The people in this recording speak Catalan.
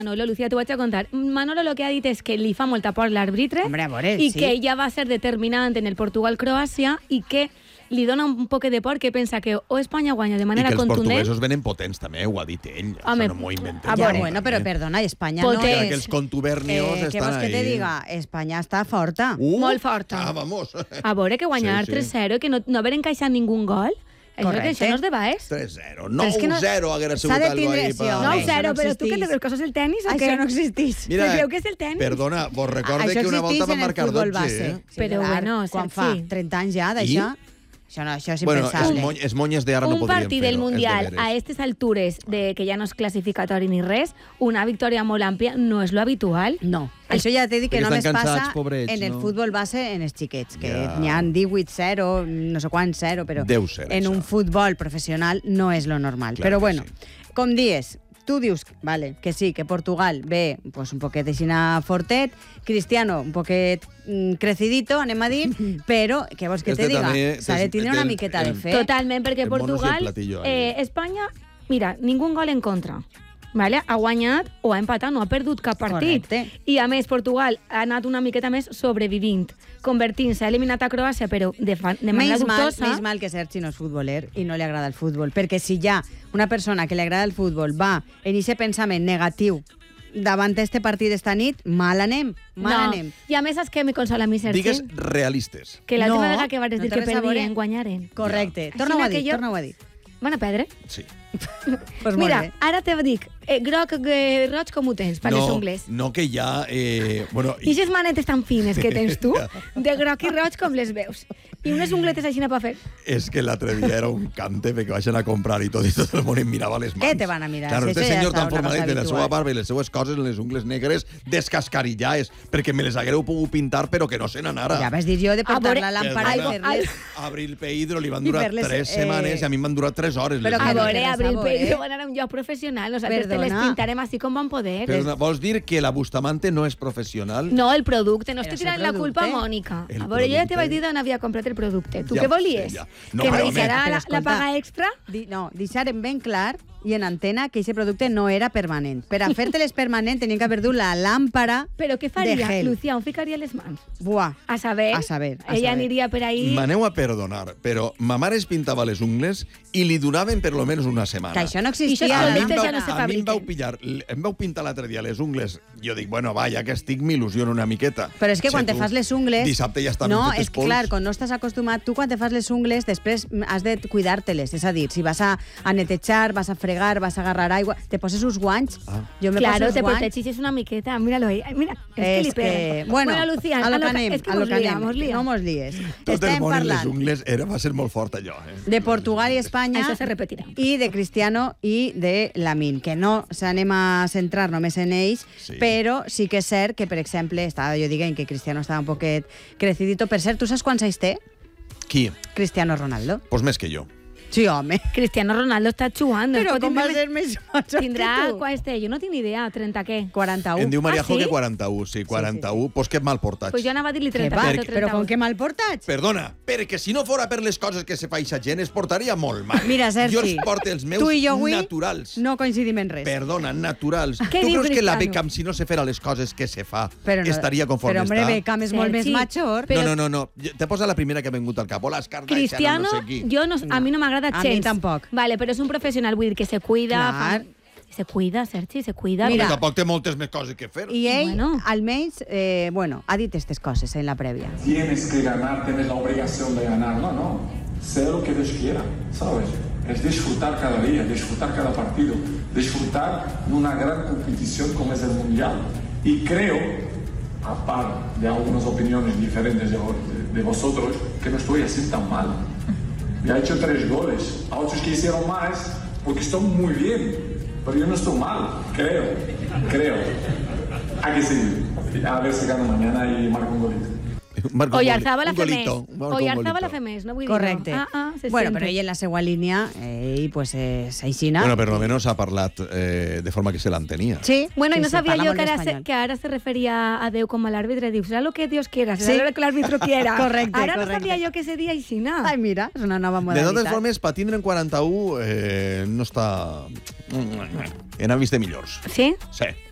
Manolo, Lucía, t'ho vaig a contar. Manolo lo que ha dit és que li fa molta por l'àrbitre i que ella va ser determinant en el Portugal-Croàcia i que li dona un poc de por, que pensa que o Espanya guanya de manera contundent... I que els portuguesos venen potents també, ho ha dit ell. Home, això no m'ho inventem. Ja, bueno, però perdona, Espanya no és... Que els contubernios estan ahí. Què vols que te diga? Espanya està forta. Molt forta. Vamos. A veure, que guanyar 3-0 i que no haver encaixat ningú gol... Això no és de baix. 3-0. 9-0 haguera sigut algo ahí. 9-0, però tu que te creus que això és el tenis o què? Això no existís. Mira, creu que és el tenis? Perdona, vos recorde que una volta van marcar 12. Però bueno, quan fa 30 anys ja d'això... Això és impensable. Bueno, els monyes d'ara no podrien fer-ho. Un partit del Mundial a aquestes altures, que ja no és classificatori ni res, una victòria molt àmplia no és lo habitual. No. Això ja t'he dit que només passa en el futbol base en els xiquets, que n'hi ha 18-0, no sé quants 0, però en un futbol professional no és lo normal. Però bueno, com dius, tu dius, vale, que sí, que Portugal ve pues, un poquet així fortet, Cristiano un poquet crecidito, anem a dir, però, què vols que te diga? S'ha de tindre una miqueta de fe. Totalment, perquè Portugal, Espanya, mira, ningú gol en contra. Vale? Ha guanyat o ha empatat, no ha perdut cap partit. Correcte. I a més, Portugal ha anat una miqueta més sobrevivint, convertint-se, ha eliminat a Croàcia, però de manera dubtosa. Menys mal que Sergi no és futboler i no li agrada el futbol, perquè si ja una persona que li agrada el futbol va en aquest pensament negatiu davant este partit d'esta nit, mal anem. I a més, saps què me consola a mi, Sergi? Digues realistes. Que l'última vegada que vas dir que perdien, guanyaren. Correcte. Torna-ho a dir. Van a perdre? Sí. Pues mira, ara te dic, groc, roig, com ho tens per les ungles? No, que ja... bueno, I aquestes manetes tan fines que tens tu, de groc i roig, com les veus? I unes ungletes així per fer? És que l'altre dia era un cante perquè vaig anar a comprar i tot el món em mirava les mans. Què te van a mirar? Claro, este senyor tan formadet de la seva barba i les seues coses en les ungles negres descascarillades, perquè me les haguereu pogut pintar però que no se n'anara. Ja vas dir jo de portar la làmpara i fer-les... Abril Peidro li van durar 3 setmanes i a mi m'han durat 3 hores. Però a veure, Abril Peidro van anar a un lloc professional, nosaltres te les pintarem així com van poder. Però vols dir que la Bustamante no és professional? No, el producte, no estic tirant la culpa a Mònica. A veure, jo ja te vaig dir d'on havia comprat el producte. Tu què volies? Que me deixarà la paga extra? No, deixarem ben clar i en antena que aquest producte no era permanent. Per a fer-te-les permanent tenien que haver dut la làmpara de gel. Però què faria, Lucía? On ficaria les mans? Buah. A saber. Ella aniria per ahí... M'aneu a perdonar, però ma mare es pintava les ungles i li donaven per lo menos una setmana. Que això no existia. A mi em vau pintar l'altre dia les ungles. Jo dic, bueno, va, ja que estic, m'il·lusiono una miqueta. Però és que quan te fas les ungles... Dissabte ja estaven fetes pols. No, és que clar, quan no estàs acostumat, tu quan te fas les ungles després has de cuidar-te-les. És a dir, si vas a netejar, vas a fregar, vas a agarrar aigua, te poses uns guants. Jo me claro, poso te protegis una miqueta. Míralo ahí. Mira, és que li pega. Bueno, Lucía, a lo que anem. És que mos lía. No mos lies. Tot el món en les ungles va ser molt fort allò. De Portugal i Espanya. Això se repetirà. I de Cristiano i de Lamine, que no s'anem a centrar només en ells, però sí que és cert que, per exemple, jo diguem que Cristiano estava un poquet crecidito. Per cert, tu saps quants anys té? Qui? Cristiano Ronaldo. Pues més que jo. Sí, home. Cristiano Ronaldo està jugant. Però com va ser més major tindrà, quants té? Jo no tinc ni idea. 30 què? 41. Em diu Mariajo que 41, sí, 41. Pues que mal portats. Pues jo anava a dir-li 34 o 31. Però com que mal portats? Perdona, perquè si no fora per les coses que se fa eixa gent, es portaria molt mal. Mira, Sergi, jo els porto els meus tu i jo avui naturals. No coincidim en res. Perdona, naturals. Tu creus que la Beckham, si no se fera les coses que se fa, estaria conforme està? Però, hombre, Beckham és molt més major. No. Te posa la primera que ha vingut al cap. O l'Escarda, Cristiano, a mi no m'agrada gens. A mi tampoc. Vale, però és un professional, vull dir que se cuida. Se cuida, Sergi, se cuida. Mira, tampoc té moltes més coses que fer. I ell, almenys, ha dit aquestes coses en la prèvia. Tienes que ganar, tienes la obligación de ganar. No. Sé lo que Dios quiera, ¿sabes? Es disfrutar cada día, disfrutar cada partido, disfrutar de una gran competición como es el Mundial. Y creo, a par de algunas opiniones diferentes de vosotros, que no estoy así tan mal. Ya he hecho 3 goles, a otros que hicieron más, porque están muy bien, pero yo no estoy mal, creo. Hay que seguir, a ver si gano mañana y marco un golito. Oyarzabal la Femés, no vull dir. Correcte. Bueno, però ell en la seva línia, pues és aixina. Bueno, però almenys ha parlat de forma que se l'entenia. Sí. Bueno, y no sabía yo que ahora se refería a Déu com a l'àrbitre. Diu, serà lo que Dios quiera, serà lo que l'àrbitre quiera. Correcte. Ara no sabia jo que seria aixina. Ai, mira, és una nova modalitat. De totes formes, per tindre en 41 no està... N'han vist de millors. Sí? Sí.